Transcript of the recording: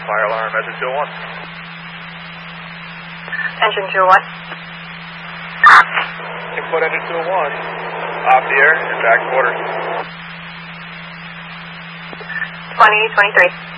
fire alarm, engine 201. Engine 201. Input engine 201, off the air and back to orders. 2023.